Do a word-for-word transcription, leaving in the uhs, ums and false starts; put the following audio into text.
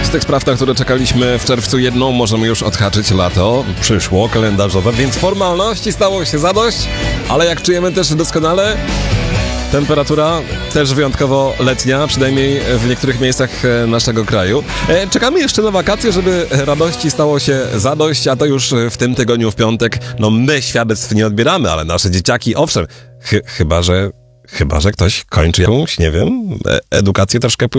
z tych spraw, na które czekaliśmy w czerwcu, jedną możemy już odhaczyć. Lato przyszło, kalendarzowe, więc formalności stało się zadość, ale jak czujemy też doskonale, temperatura też wyjątkowo letnia, przynajmniej w niektórych miejscach naszego kraju. Czekamy jeszcze na wakacje, żeby radości stało się zadość, a to już w tym tygodniu w piątek. No my świadectw nie odbieramy, ale nasze dzieciaki, owszem, ch- chyba, że chyba, że ktoś kończy jakąś, nie wiem, edukację troszkę